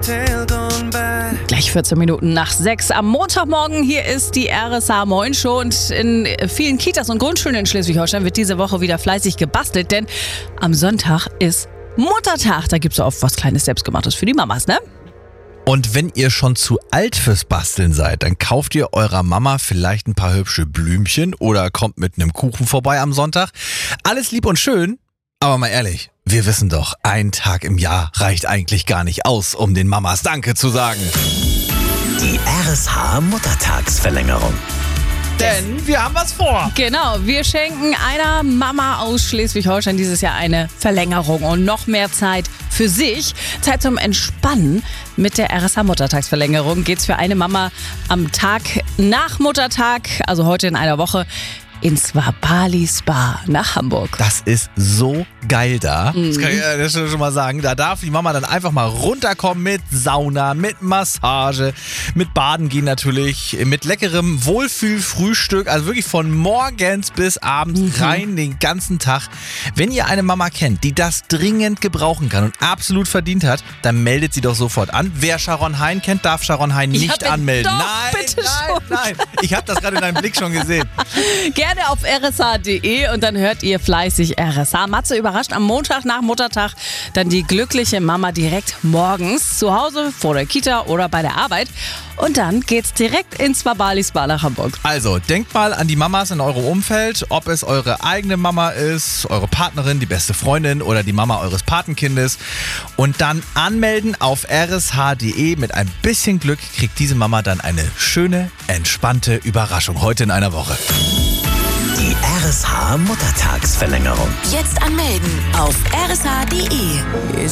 Gleich 14 Minuten nach 6 am Montagmorgen. Hier ist die RSH Moin Show und in vielen Kitas und Grundschulen in Schleswig-Holstein wird diese Woche wieder fleißig gebastelt, denn am Sonntag ist Muttertag. Da gibt es oft was Kleines Selbstgemachtes für die Mamas, ne? Und wenn ihr schon zu alt fürs Basteln seid, dann kauft ihr eurer Mama vielleicht ein paar hübsche Blümchen oder kommt mit einem Kuchen vorbei am Sonntag. Alles lieb und schön, aber mal ehrlich, wir wissen doch, ein Tag im Jahr reicht eigentlich gar nicht aus, um den Mamas Danke zu sagen. Die RSH Muttertagsverlängerung. Denn wir haben was vor. Genau, wir schenken einer Mama aus Schleswig-Holstein dieses Jahr eine Verlängerung und noch mehr Zeit für sich. Zeit zum Entspannen. Mit der RSH Muttertagsverlängerung geht's für eine Mama am Tag nach Muttertag, also heute in einer Woche, ins Swabali Spa nach Hamburg. Das ist so geil da. Das kann ich ja schon mal sagen. Da darf die Mama dann einfach mal runterkommen mit Sauna, mit Massage, mit Baden gehen natürlich, mit leckerem Wohlfühlfrühstück. Also wirklich von morgens bis abends rein den ganzen Tag. Wenn ihr eine Mama kennt, die das dringend gebrauchen kann und absolut verdient hat, dann meldet sie doch sofort an. Wer Sharon Hein kennt, darf Sharon Hein nicht anmelden. Doch, bitte schon. Nein. Ich habe das gerade in deinem Blick schon gesehen. Gerne auf rsh.de und dann hört ihr fleißig RSH. Matze überrascht am Montag nach Muttertag dann die glückliche Mama direkt morgens zu Hause, vor der Kita oder bei der Arbeit. Und dann geht's direkt ins Swabali Spa nach Hamburg. Also, denkt mal an die Mamas in eurem Umfeld, ob es eure eigene Mama ist, eure Partnerin, die beste Freundin oder die Mama eures Patenkindes. Und dann anmelden auf rsh.de. Mit ein bisschen Glück kriegt diese Mama dann eine schöne, entspannte Überraschung heute in einer Woche. Die RSH Muttertagsverlängerung. Jetzt anmelden auf rsh.de.